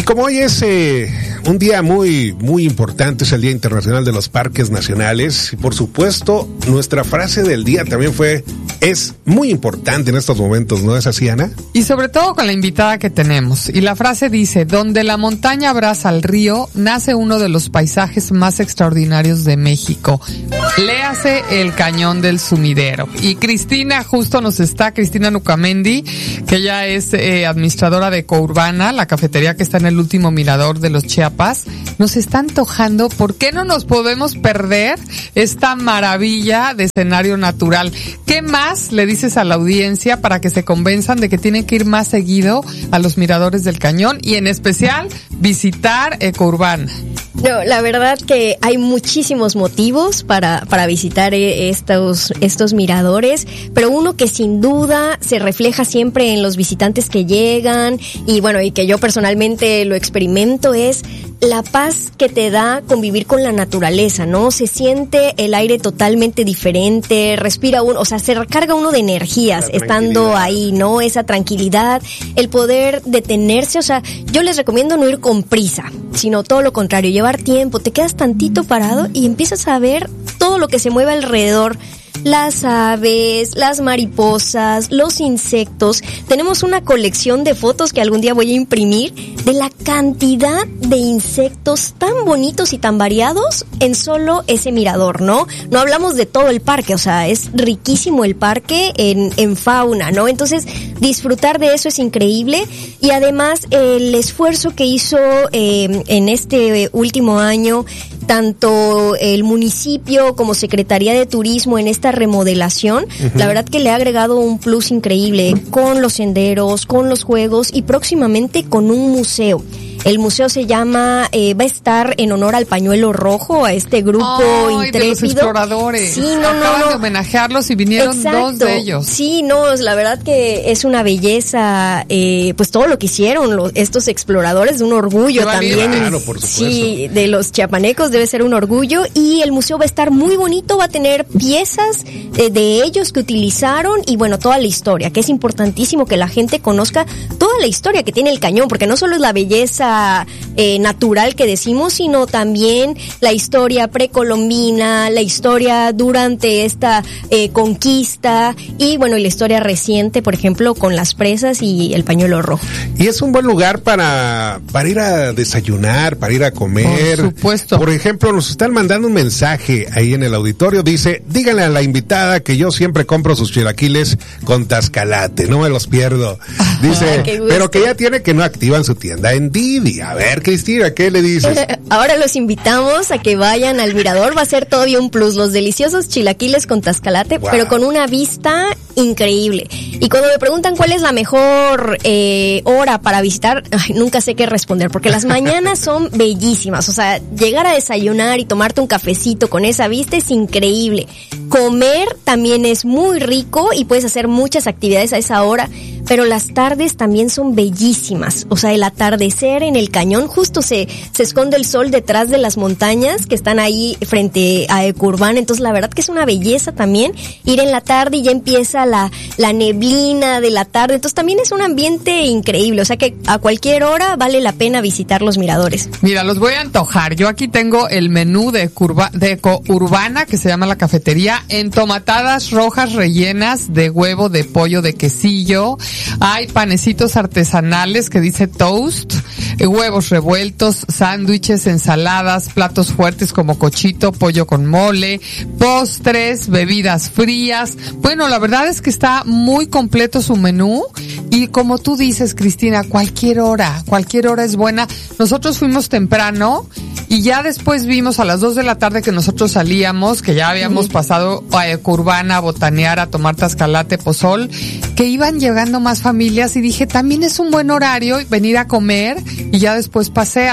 como hoy es un día muy, muy importante, es el Día Internacional de los Parques Nacionales, y por supuesto, nuestra frase del día también es muy importante en estos momentos, ¿no es así, Ana? Y sobre todo con la invitada que tenemos. Y la frase dice: donde la montaña abraza al río, nace uno de los paisajes más extraordinarios de México. Léase el Cañón del Sumidero. Y Cristina Cristina Nucamendi, que ella es administradora de Ecourbana, la cafetería que está en el último mirador de los Chiapas, nos está antojando. ¿Por qué no nos podemos perder esta maravilla de escenario natural? ¿Qué más le dices a la audiencia para que se convenzan de que tienen que ir más seguido a los miradores del Cañón y en especial visitar Ecourbana? No, la verdad que hay muchísimos motivos para visitar estos miradores, pero uno que sin duda se refleja siempre en los visitantes que llegan y bueno, y que yo personalmente lo experimento, es la paz que te da convivir con la naturaleza, ¿no? Se siente el aire totalmente diferente, respira uno, o sea, se recarga uno de energías estando ahí, ¿no? Esa tranquilidad, el poder detenerse, o sea, yo les recomiendo no ir con prisa, sino todo lo contrario, llevar tiempo, te quedas tantito parado y empiezas a ver todo lo que se mueve alrededor. Las aves, las mariposas, los insectos. Tenemos una colección de fotos que algún día voy a imprimir de la cantidad de insectos tan bonitos y tan variados en solo ese mirador, ¿no? No hablamos de todo el parque, o sea, es riquísimo el parque en fauna, ¿no? Entonces, disfrutar de eso es increíble y además el esfuerzo que hizo en este último año tanto el municipio como Secretaría de Turismo en esta remodelación, la verdad que le ha agregado un plus increíble con los senderos, con los juegos y próximamente con un museo. El museo se llama, va a estar en honor al pañuelo rojo, a este grupo intrépido. De los exploradores. Sí, no. de homenajearlos y vinieron dos de ellos. Sí, no, la verdad que es una belleza, pues todo lo que hicieron estos exploradores, de un orgullo también. Claro, por supuesto. Sí, de los chiapanecos debe ser un orgullo y el museo va a estar muy bonito, va a tener piezas de ellos que utilizaron y bueno, toda la historia, que es importantísimo que la gente conozca toda la historia que tiene el cañón, porque no solo es la belleza natural que decimos, sino también la historia precolombina, la historia durante esta conquista y bueno, y la historia reciente, por ejemplo, con las presas y el pañuelo rojo. Y es un buen lugar para ir a desayunar, para ir a comer. Por supuesto. Por ejemplo, nos están mandando un mensaje ahí en el auditorio, dice: díganle a la invitada que yo siempre compro sus chilaquiles con tascalate, no me los pierdo. Dice, pero que ya tiene que no activan su tienda en Didi. A ver, Cristina, ¿qué le dices? Ahora los invitamos a que vayan al mirador, va a ser todavía un plus, los deliciosos chilaquiles con tascalate, pero con una vista increíble. Y cuando me preguntan cuál es la mejor hora para visitar, nunca sé qué responder, porque las mañanas son bellísimas, o sea, llegar a desayunar y tomarte un cafecito con esa vista es increíble. Comer también es muy rico y puedes hacer muchas actividades a esa hora, pero las tardes también son bellísimas, o sea, el atardecer en el cañón, justo se esconde el sol detrás de las montañas que están ahí frente a Ecourbana, entonces la verdad que es una belleza también ir en la tarde y ya empieza la neblina de la tarde, entonces también es un ambiente increíble, o sea que a cualquier hora vale la pena visitar los miradores. Mira, los voy a antojar, yo aquí tengo el menú de Ecourbana, que se llama la cafetería, entomatadas rojas rellenas de huevo, de pollo, de quesillo, hay panecitos artesanales que dice toast, huevos revueltos, sándwiches, ensaladas, platos fuertes como cochito, pollo con mole, postres, bebidas frías. Bueno, la verdad es que está muy completo su menú y como tú dices, Cristina, cualquier hora es buena. Nosotros fuimos temprano y ya después vimos a las 2 de la tarde que nosotros salíamos, que ya habíamos pasado a Ecourbana a botanear, a tomar tascalate, pozol, que iban llegando más familias y dije, también es un buen horario venir a comer y ya después paseas.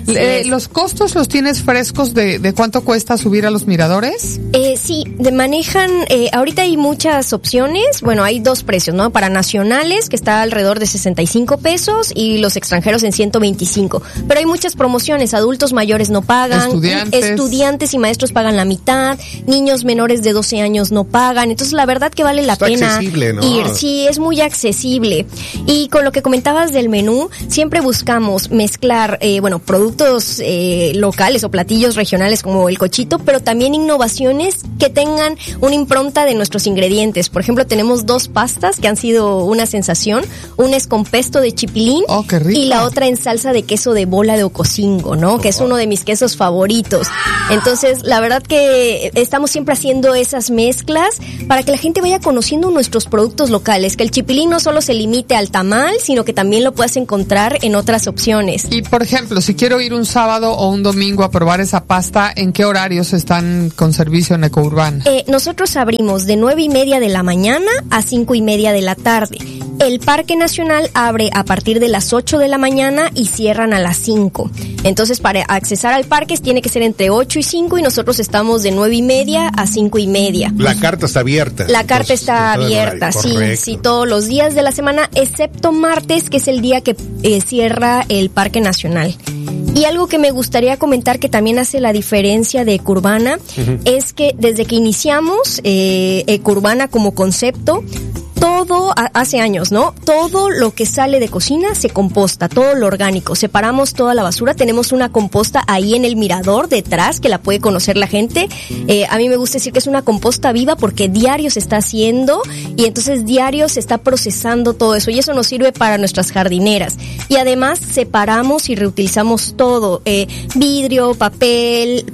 ¿Los costos los tienes frescos de cuánto cuesta subir a los miradores? Sí, manejan, ahorita hay muchas opciones. Bueno, hay dos precios, ¿no? Para nacionales, que está alrededor de 65 pesos, y los extranjeros en 125. Pero hay muchas promociones. Adultos mayores no pagan. Estudiantes y maestros pagan la mitad. Niños menores de 12 años no pagan. Entonces, la verdad que vale la pena ir. Sí, es muy accesible. Y con lo que comentabas del menú, siempre buscamos mezclar, productos locales o platillos regionales como el cochito, pero también innovaciones que tengan una impronta de nuestros ingredientes. Por ejemplo, tenemos 2 pastas que han sido una sensación. Una es con pesto de chipilín. ¡Oh, qué rico! Y la otra en salsa de queso de bola de Ocosingo, ¿no? Que es uno de mis quesos favoritos. Entonces, la verdad que estamos siempre haciendo esas mezclas para que la gente vaya conociendo nuestros productos locales, que el chipilín no solo se limite al tamal, sino que también lo puedas encontrar en otras opciones. Y, por ejemplo, si quiero ir un sábado o un domingo a probar esa pasta, ¿en qué horarios están con servicio en Ecourbana? Nosotros abrimos de 9:30 de la mañana a 5:30 de la tarde. El Parque Nacional abre a partir de las 8 de la mañana y cierran a las 5. Entonces, para accesar al parque tiene que ser entre 8 y 5 y nosotros estamos de 9:30 a 5:30. La carta está abierta. La carta está abierta, sí, todos los días de la semana, excepto martes, que es el día que cierra el Parque Nacional. Y algo que me gustaría comentar que también hace la diferencia de Ecourbana es que desde que iniciamos Ecourbana como concepto, todo, hace años, ¿no? Todo lo que sale de cocina se composta, todo lo orgánico. Separamos toda la basura, tenemos una composta ahí en el mirador detrás que la puede conocer la gente. A mí me gusta decir que es una composta viva porque diario se está haciendo y entonces diario se está procesando todo eso y eso nos sirve para nuestras jardineras. Y además separamos y reutilizamos todo, vidrio, papel,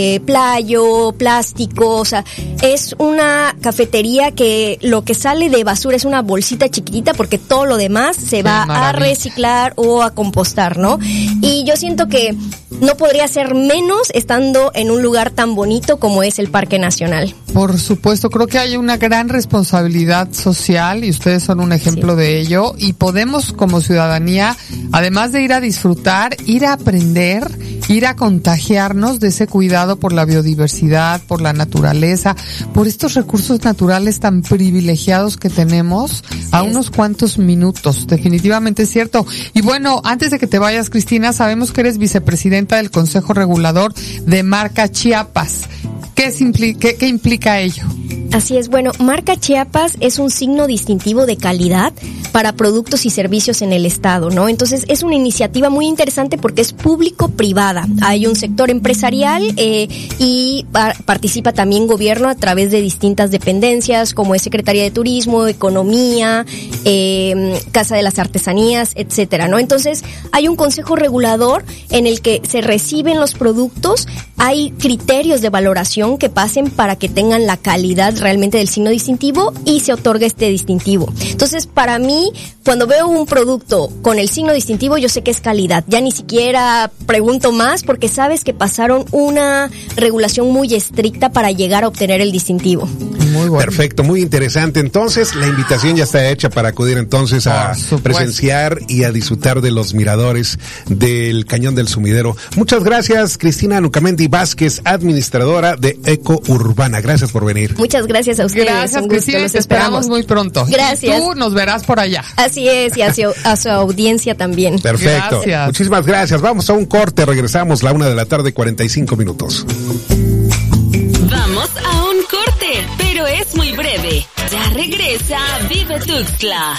playo, plástico, o sea, es una cafetería que lo que sale de basura es una bolsita chiquitita porque todo lo demás se va a reciclar o a compostar, ¿no? Y yo siento que no podría ser menos estando en un lugar tan bonito como es el Parque Nacional. Por supuesto, creo que hay una gran responsabilidad social y ustedes son un ejemplo de ello y podemos como ciudadanía, además de ir a disfrutar, ir a aprender, ir a contagiarnos de ese cuidado por la biodiversidad, por la naturaleza, por estos recursos naturales tan privilegiados que tenemos a unos cuantos minutos. Definitivamente es cierto. Y bueno, antes de que te vayas, Cristina, sabemos que eres vicepresidenta del Consejo Regulador de Marca Chiapas. ¿Qué implica ello? Así es, bueno, Marca Chiapas es un signo distintivo de calidad para productos y servicios en el estado, ¿no? Entonces es una iniciativa muy interesante porque es público-privada. Hay un sector empresarial y participa también gobierno a través de distintas dependencias como es Secretaría de Turismo, Economía, Casa de las Artesanías, etcétera, ¿no? Entonces hay un consejo regulador en el que se reciben los productos, hay criterios de valoración que pasen para que tengan la calidad realmente del signo distintivo y se otorga este distintivo. Entonces, para mí, cuando veo un producto con el signo distintivo, yo sé que es calidad. Ya ni siquiera pregunto más porque sabes que pasaron una regulación muy estricta para llegar a obtener el distintivo. Muy bueno. Perfecto, muy interesante. Entonces, la invitación ya está hecha para acudir entonces a presenciar y a disfrutar de los miradores del Cañón del Sumidero. Muchas gracias, Cristina Nucamendi Vázquez, administradora de Ecourbana. Gracias por venir. Muchas gracias a ustedes. Gracias, Cristina, te esperamos muy pronto. Gracias. Y tú nos verás por allá. Así es, y a su audiencia también. Perfecto. Gracias. Muchísimas gracias. Vamos a un corte, regresamos 1:00 p.m, 45 minutos. Vamos a un corte, pero es muy breve. Ya regresa Vive Tuxtla.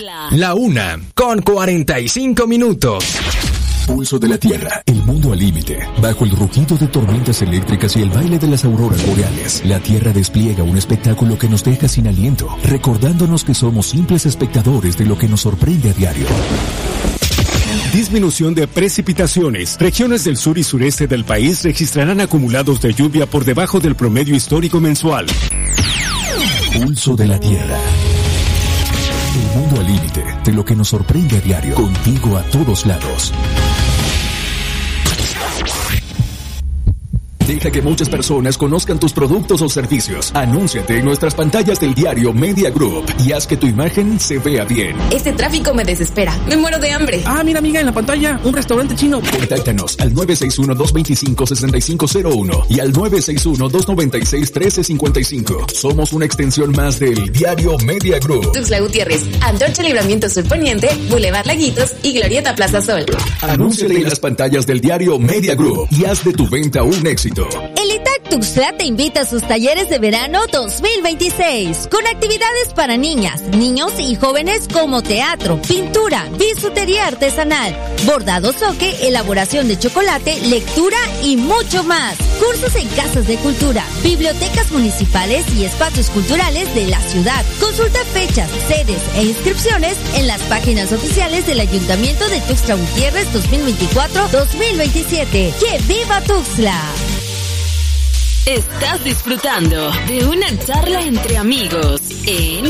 1:45 Pulso de la Tierra, el mundo al límite. Bajo el rugido de tormentas eléctricas y el baile de las auroras boreales, la Tierra despliega un espectáculo que nos deja sin aliento, recordándonos que somos simples espectadores de lo que nos sorprende a diario. Disminución de precipitaciones. Regiones del sur y sureste del país registrarán acumulados de lluvia por debajo del promedio histórico mensual. Pulso de la Tierra. El mundo al límite de lo que nos sorprende a diario. Contigo a todos lados. Deja que muchas personas conozcan tus productos o servicios. Anúnciate en nuestras pantallas del diario Media Group y haz que tu imagen se vea bien. Este tráfico me desespera. Me muero de hambre. Ah, mira, amiga, en la pantalla, un restaurante chino. Contáctanos al 961-225-6501 y al 961-296-1355. Somos una extensión más del diario Media Group. Tuxtla Gutiérrez, Antorcha Libramiento Sur Poniente, Boulevard Laguitos y Glorieta Plaza Sol. Anúnciate en las pantallas del diario Media Group y haz de tu venta un éxito. El ITAC Tuxtla te invita a sus talleres de verano 2026, con actividades para niñas, niños y jóvenes como teatro, pintura, bisutería artesanal, bordado soque, elaboración de chocolate, lectura y mucho más. Cursos en casas de cultura, bibliotecas municipales y espacios culturales de la ciudad. Consulta fechas, sedes e inscripciones en las páginas oficiales del Ayuntamiento de Tuxtla Gutiérrez 2024-2027. ¡Que viva Tuxtla! Estás disfrutando de una charla entre amigos en